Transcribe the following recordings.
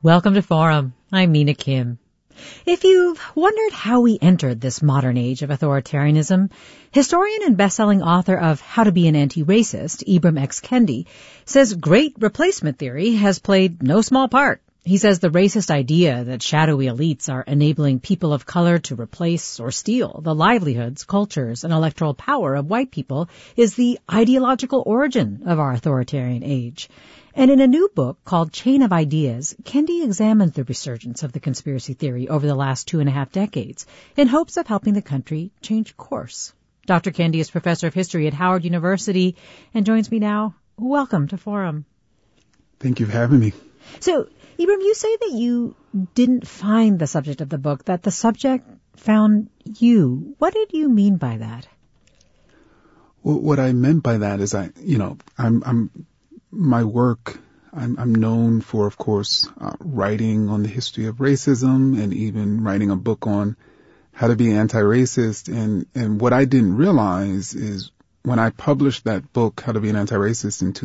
Welcome to Forum. I'm Mina Kim. If you've wondered how we entered this modern age of authoritarianism, historian and best-selling author of How to Be an Anti-Racist, Ibram X. Kendi, says great replacement theory has played no small part. He says the racist idea that shadowy elites are enabling people of color to replace or steal the livelihoods, cultures, and electoral power of white people is the ideological origin of our authoritarian age. And in a new book called Chain of Ideas, Kendi examines the resurgence of the conspiracy theory over the last 2.5 decades in hopes of helping the country change course. Dr. Kendi is professor of history at Howard University and joins me now. Welcome to Forum. Thank you for having me. So, Ibram, you say that you didn't find the subject of the book, that the subject found you. What did you mean by that? Well, what I meant by that is my work, I'm known for, of course, writing on the history of racism and even writing a book on how to be anti-racist. And what I didn't realize is when I published that book, How to Be an Anti-Racist, in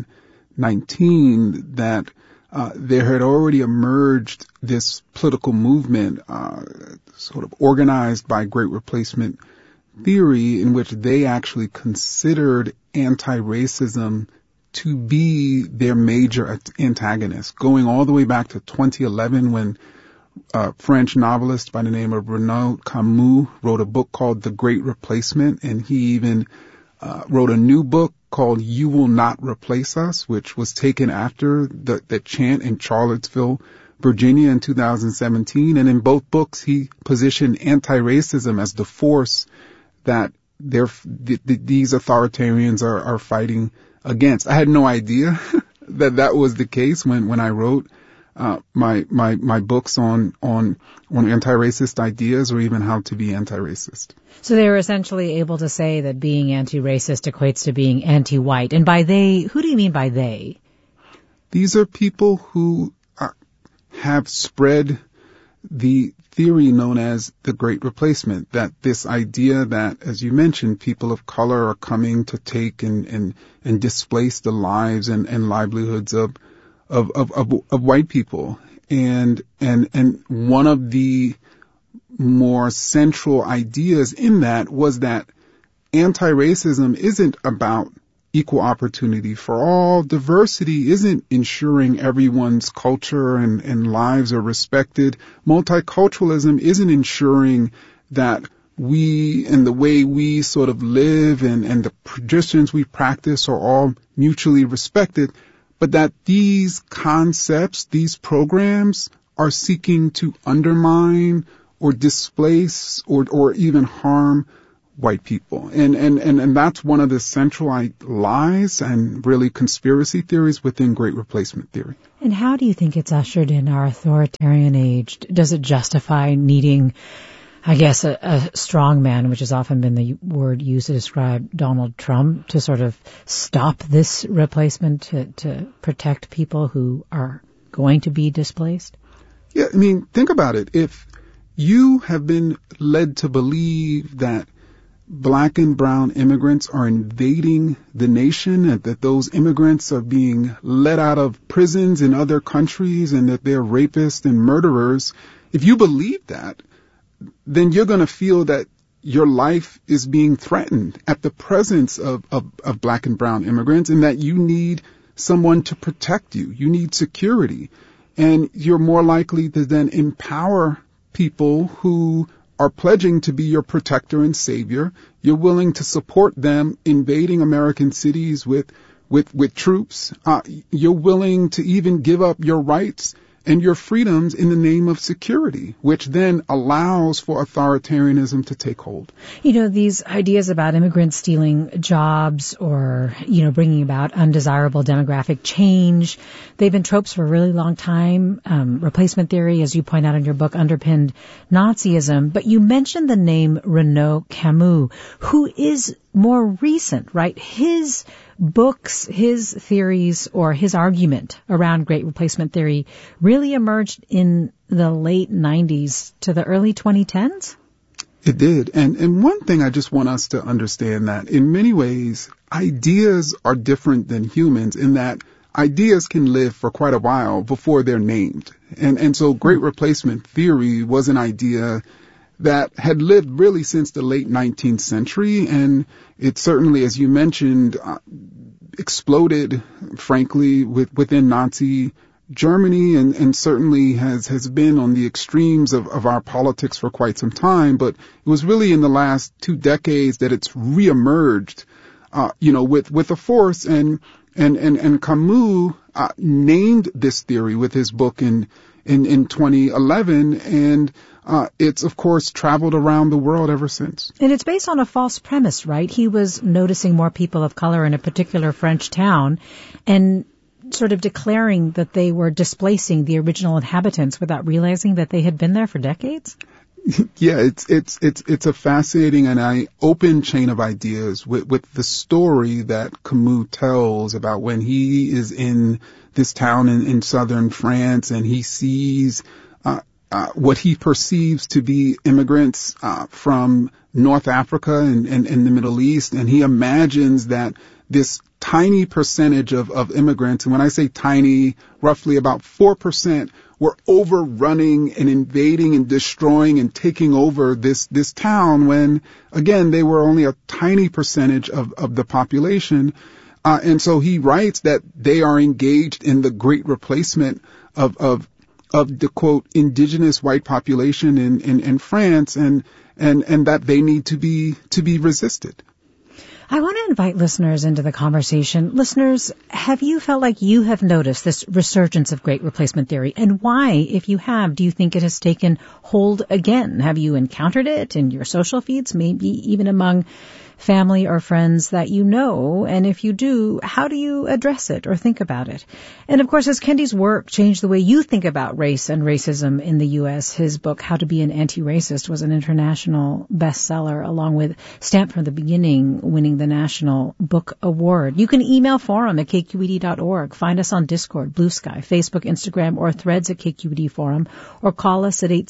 2019, that there had already emerged this political movement, sort of organized by Great Replacement theory, in which they actually considered anti-racism to be their major antagonist, going all the way back to 2011 when a French novelist by the name of Renaud Camus wrote a book called The Great Replacement, and he even wrote a new book called You Will Not Replace Us, which was taken after the chant in Charlottesville, Virginia in 2017. And in both books, he positioned anti-racism as the force that these authoritarians are fighting against. I had no idea that was the case when I wrote my books on anti-racist ideas, or even how to be anti-racist. So they were essentially able to say that being anti-racist equates to being anti-white. And by they, who do you mean by they? These are people who have spread the theory known as the Great Replacement, that this idea that, as you mentioned, people of color are coming to take and displace the lives and livelihoods of white people. And one of the more central ideas in that was that anti-racism isn't about equal opportunity for all. Diversity isn't ensuring everyone's culture and lives are respected. Multiculturalism isn't ensuring that we and the way we sort of live and the traditions we practice are all mutually respected, but that these concepts, these programs are seeking to undermine or displace or even harm white people. And that's one of the central lies and really conspiracy theories within Great Replacement theory. And how do you think it's ushered in our authoritarian age? Does it justify needing, I guess, a strong man, which has often been the word used to describe Donald Trump, to sort of stop this replacement, to protect people who are going to be displaced? Yeah, I mean, think about it. If you have been led to believe that Black and brown immigrants are invading the nation, and that those immigrants are being let out of prisons in other countries, and that they're rapists and murderers, if you believe that, then you're going to feel that your life is being threatened at the presence of Black and brown immigrants, and that you need someone to protect you. You need security. And you're more likely to then empower people who are pledging to be your protector and savior. You're willing to support them invading American cities with troops. You're willing to even give up your rights and your freedoms in the name of security, which then allows for authoritarianism to take hold. You know, these ideas about immigrants stealing jobs or, bringing about undesirable demographic change, they've been tropes for a really long time. Replacement theory, as you point out in your book, underpinned Nazism. But you mentioned the name Renaud Camus, who is more recent, right? His books, his theories, or his argument around Great Replacement theory really emerged in the late 90s to the early 2010s? It did. And one thing I just want us to understand, that in many ways, ideas are different than humans, in that ideas can live for quite a while before they're named. And so Great Replacement theory was an idea that had lived really since the late 19th century, and it certainly, as you mentioned, exploded, frankly, within Nazi Germany, and certainly has been on the extremes of our politics for quite some time. But it was really in the last 2 decades that it's reemerged, with a force. And Camus named this theory with his book in 2011, and it's, of course, traveled around the world ever since. And it's based on a false premise, right? He was noticing more people of color in a particular French town and sort of declaring that they were displacing the original inhabitants without realizing that they had been there for decades? Yeah, it's a fascinating and open chain of ideas with the story that Camus tells about when he is in this town in southern France and he sees what he perceives to be immigrants from North Africa and the Middle East, and he imagines that this tiny percentage of immigrants, and when I say tiny, roughly about 4%, were overrunning and invading and destroying and taking over this town when, again, they were only a tiny percentage of the population. And so he writes that they are engaged in the great replacement of the, quote, indigenous white population in France, and that they need to be resisted. I want to invite listeners into the conversation. Listeners, have you felt like you have noticed this resurgence of great replacement theory? And why, if you have, do you think it has taken hold again? Have you encountered it in your social feeds, maybe even among family or friends that you know? And if you do, how do you address it or think about it? And of course, has Kendi's work changed the way you think about race and racism in the U.S.? His book, How to Be an Anti-Racist, was an international bestseller, along with Stamped from the Beginning winning the National Book Award. You can email forum at kqed.org. Find us on Discord, Blue Sky, Facebook, Instagram, or Threads at KQED Forum, or call us at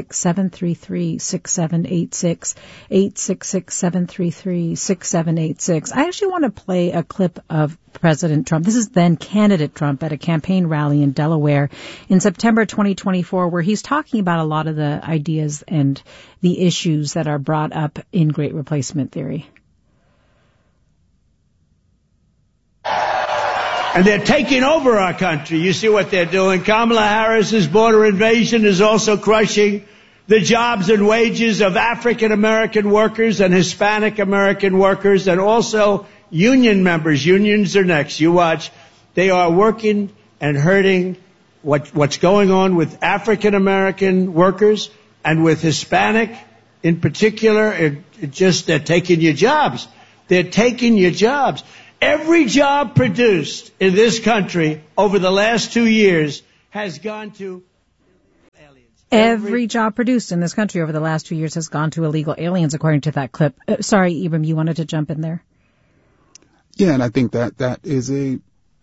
866-733-6786, 866-733-6786. I actually want to play a clip of President Trump. This is then candidate Trump at a campaign rally in Delaware in September 2024, where he's talking about a lot of the ideas and the issues that are brought up in great replacement theory. And they're taking over our country. You see what they're doing. Kamala Harris's border invasion is also crushing the jobs and wages of African American workers and Hispanic American workers, and also union members. Unions are next. You watch. They are working and hurting what's going on with African American workers and with Hispanic in particular. They're taking your jobs. They're taking your jobs. Every job produced in this country over the last 2 years has gone to aliens. Every job produced in this country over the last 2 years has gone to illegal aliens, according to that clip. Sorry, Ibram, you wanted to jump in there? Yeah, and I think that is a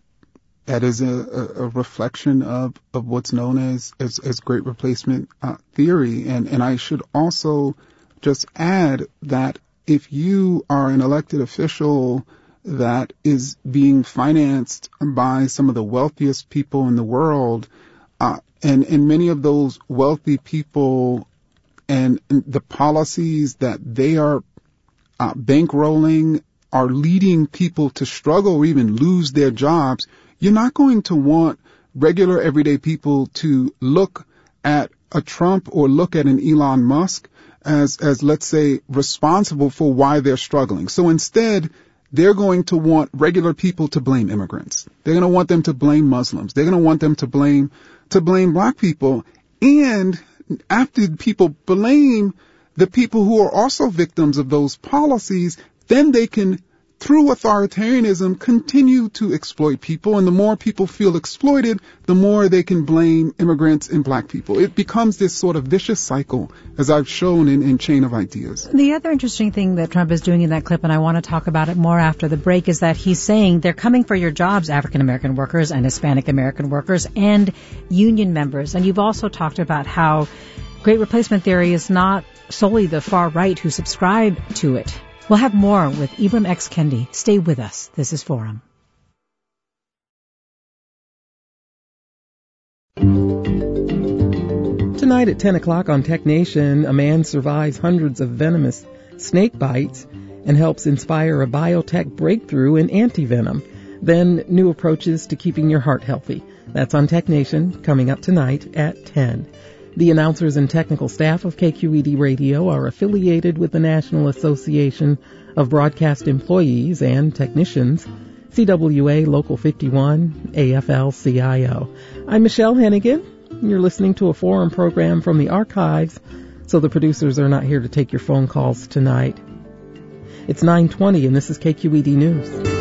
reflection of what's known as great replacement theory. And I should also just add that if you are an elected official that is being financed by some of the wealthiest people in the world, and many of those wealthy people and the policies that they are bankrolling are leading people to struggle or even lose their jobs, you're not going to want regular everyday people to look at a Trump or look at an Elon Musk as let's say, responsible for why they're struggling. So instead, they're going to want regular people to blame immigrants. They're going to want them to blame Muslims. They're going to want them to blame black people. And after people blame the people who are also victims of those policies, then they can, through authoritarianism, continue to exploit people. And the more people feel exploited, the more they can blame immigrants and black people. It becomes this sort of vicious cycle, as I've shown in Chain of Ideas. The other interesting thing that Trump is doing in that clip, and I want to talk about it more after the break, is that he's saying they're coming for your jobs, African American workers and Hispanic American workers and union members. And you've also talked about how great replacement theory is not solely the far right who subscribe to it. We'll have more with Ibram X. Kendi. Stay with us. This is Forum. Tonight at 10 o'clock on Tech Nation, a man survives hundreds of venomous snake bites and helps inspire a biotech breakthrough in antivenom. Then, new approaches to keeping your heart healthy. That's on Tech Nation, coming up tonight at 10. The announcers and technical staff of KQED Radio are affiliated with the National Association of Broadcast Employees and Technicians, CWA Local 51, AFL-CIO. I'm Michelle Hennigan. You're listening to a forum program from the archives, so the producers are not here to take your phone calls tonight. It's 9:20, and this is KQED News.